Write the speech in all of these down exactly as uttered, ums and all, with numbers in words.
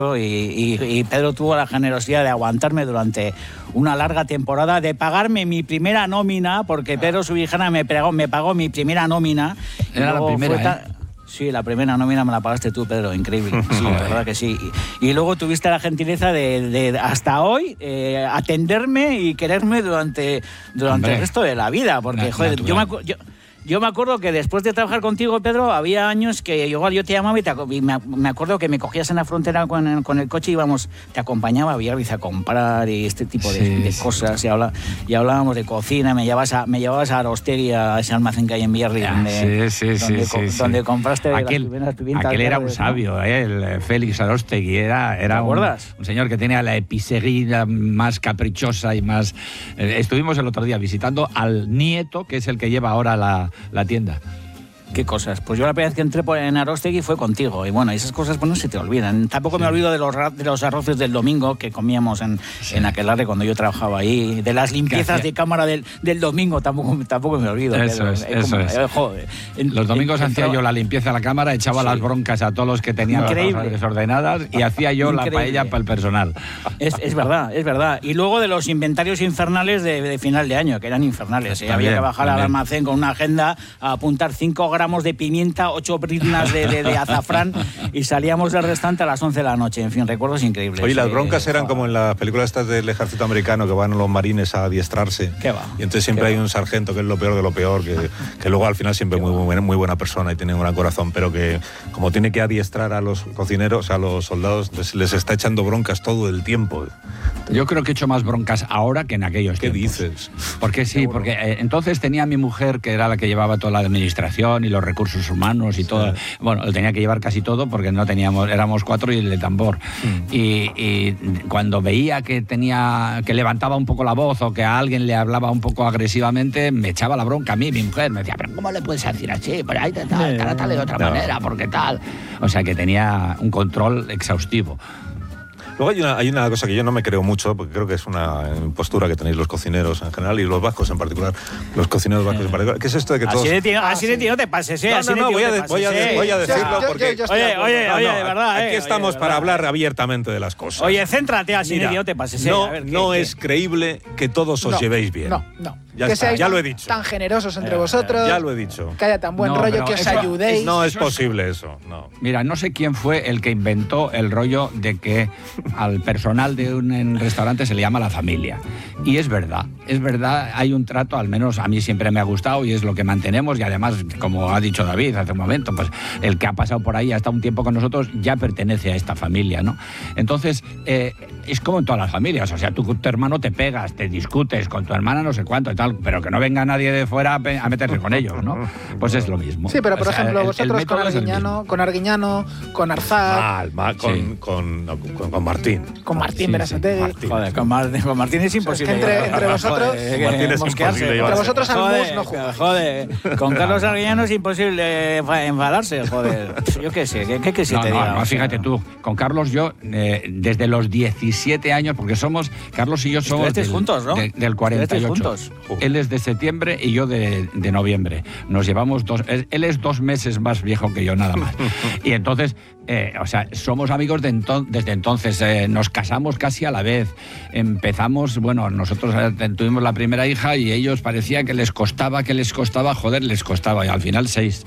Y, y, y Pedro tuvo la generosidad de aguantarme durante una larga temporada, de pagarme mi primera nómina, porque Pedro Subijana me pagó, me pagó mi primera nómina. Era la primera, fue ta- ¿eh? Sí, la primera nómina me la pagaste tú, Pedro, increíble. Sí, la verdad que sí. Y, y luego tuviste la gentileza de, de hasta hoy, eh, atenderme y quererme durante, durante el resto de la vida, porque, Na- joder, yo me acuerdo... Yo me acuerdo que después de trabajar contigo, Pedro, había años que yo, yo te llamaba y, te, y me, me acuerdo que me cogías en la frontera con el, con el coche y íbamos, te acompañaba a Biarritz a comprar y este tipo de, sí, de sí, cosas. Sí. Y, habla, y hablábamos de cocina, me llevabas a, me llevabas a Arostegui, a ese almacén que hay en Biarritz, ya, donde, sí, sí, donde, sí, co, sí, donde sí. compraste aquel, las primeras pimientas. Aquel era un verdes, sabio, ¿no? ¿eh? El Félix Arostegui. Era, era un, un señor que tenía la episeguía más caprichosa y más... Eh, estuvimos el otro día visitando al nieto, que es el que lleva ahora la, la tienda. ¿Qué cosas? Pues yo la primera vez que entré en Arostegui fue contigo. Y bueno, esas cosas pues no se te olvidan. Tampoco sí. me olvido de los, de los arroces del domingo que comíamos en, sí. en Aquelarre cuando yo trabajaba ahí. De las limpiezas de cámara del, del domingo tampoco, tampoco me olvido. Eso Pedro. es, eso como, es. Eh, joder, en, los domingos en, hacía entraba... yo la limpieza de la cámara, echaba sí. las broncas a todos los que tenían Increíble. las cosas desordenadas y hacía yo Increíble. la paella para el personal. Es, es verdad, es verdad. Y luego de los inventarios infernales de, de final de año, que eran infernales. ¿eh? Había que bajar también. al almacén con una agenda a apuntar cinco gramos de pimienta, ocho briznas de, de, de azafrán y salíamos del restaurante a las once de la noche. En fin, recuerdos increíbles. Oye, las broncas eh, eran como en las películas estas del ejército americano que van los marines a adiestrarse. ¿Qué va? Y entonces siempre hay un sargento que es lo peor de lo peor, que, que luego al final siempre es muy, muy, buena, muy buena persona y tiene un gran corazón, pero que como tiene que adiestrar a los cocineros, a los soldados, les, les está echando broncas todo el tiempo. Yo creo que he hecho más broncas ahora que en aquellos ¿Qué tiempos. dices? Porque sí, bueno. porque eh, entonces tenía a mi mujer, que era la que llevaba toda la administración y los recursos humanos y sí. todo. Bueno, él tenía que llevar casi todo porque no teníamos, éramos cuatro y el de tambor. Mm. Y, y cuando veía que tenía, que levantaba un poco la voz o que a alguien le hablaba un poco agresivamente, me echaba la bronca a mí, mi mujer. Me decía, pero ¿cómo le puedes decir así? Pero ahí te tal, trátale de otra no. manera, porque tal. O sea que tenía un control exhaustivo. Luego hay una, hay una cosa que yo no me creo mucho, porque creo que es una impostura que tenéis los cocineros en general y los vascos en particular, los cocineros vascos en particular. ¿Qué es esto de que todos...? Así de tío, así de tío no te pases, ¿eh? No, no, no, voy a, de, voy, a de, voy a decirlo porque... Yo, yo, yo oye, oye, no, no, oye, de verdad, Aquí eh, estamos oye, para verdad, hablar abiertamente de las cosas. Oye, céntrate, así Mira, de tío no te pases, No, a ver, ¿qué, no qué? es creíble que todos os no, llevéis bien. No, no. Ya que está, seáis ya tan, lo he dicho. tan generosos entre vosotros. Ya lo he dicho. Que haya tan buen no, rollo, que os eso, ayudéis. No es posible eso, no. Mira, no sé quién fue el que inventó el rollo de que al personal de un restaurante se le llama la familia. Y es verdad, es verdad, hay un trato, al menos a mí siempre me ha gustado y es lo que mantenemos y además, como ha dicho David hace un momento, pues el que ha pasado por ahí hasta un tiempo con nosotros ya pertenece a esta familia, ¿no? Entonces, eh, es como en todas las familias, o sea, tú con tu hermano te pegas, te discutes, con tu hermana no sé cuánto y tal, pero que no venga nadie de fuera a meterse con ellos, ¿no? Pues es lo mismo. Sí, pero por o sea, ejemplo, el, vosotros el con Arguiñano, con Arguiñano, con Arzak... Mal, mal, con, sí. con, con, con, con Martín. Con Martín sí, Berasategui. sí, Joder, con Martín, con Martín es imposible. O sea, es que entre, entre vosotros... Joder, Martín es imposible Entre vosotros al joder, mus no jugáis. Joder, con Carlos Arguiñano es imposible enfadarse, joder. Yo qué sé, ¿qué, qué, qué si no, te no, diga? no, O sea, fíjate tú, con Carlos yo, eh, desde los diecisiete años, porque somos, Carlos y yo somos del, juntos, ¿no? de, del cuarenta y ocho. Juntos. Él es de septiembre y yo de, de noviembre. Nos llevamos dos, él, él es dos meses más viejo que yo, nada más. Y entonces, eh, o sea, somos amigos de ento- desde entonces, eh, nos casamos casi a la vez. Empezamos, bueno, nosotros eh, tuvimos la primera hija y ellos parecía que les costaba, que les costaba, joder, les costaba, y al final seis.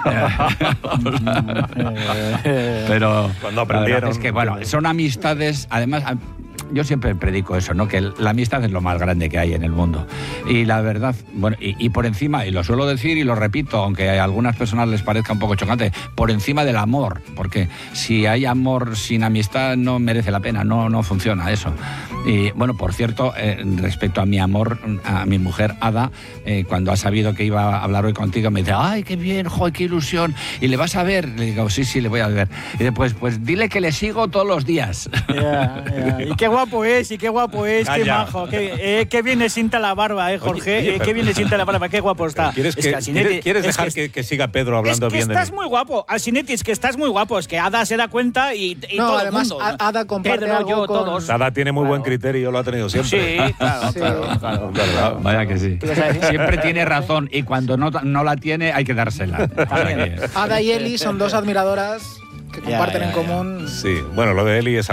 Pero cuando aprendieron, es que, bueno, son amistades, además... Yo siempre predico eso, ¿no? Que la amistad es lo más grande que hay en el mundo. Y la verdad, bueno, y, y por encima, y lo suelo decir y lo repito, aunque a algunas personas les parezca un poco chocante, por encima del amor, porque si hay amor sin amistad no merece la pena, no, no funciona eso. Y bueno, por cierto, eh, respecto a mi amor, a mi mujer Ada, eh, cuando ha sabido que iba a hablar hoy contigo, me dice, ¡ay, qué bien, joder, qué ilusión! ¿Y le vas a ver? Le digo, sí, sí, le voy a ver. Y después, pues dile que le sigo todos los días. Yeah, yeah. ¿Y qué guapo es? ¿Y qué guapo es? Calla. ¡Qué majo! Qué, eh, qué bien le sienta la barba, ¿eh, Jorge? Oye, oye, eh, qué bien le sienta la barba, qué guapo está. ¿Quieres, es que, que Asinetti, ¿quieres, ¿quieres es dejar que, que, que siga Pedro hablando es que bien de estás mí? muy guapo, Asinetti, es que estás muy guapo. Es que Ada se da cuenta y, y No, todo además, el mundo. Ada comparte Pedro, algo yo, con- todos. Ada tiene muy Claro. buen criterio, lo ha tenido siempre. Sí, claro, Sí. claro, claro, Claro. claro. Vaya que sí. ¿Qué vas a decir? Siempre tiene razón y cuando no, no la tiene hay que dársela. O sea También. que- Ada y Eli son dos admiradoras que comparten ya, en ya. común... Sí, bueno, lo de Eli es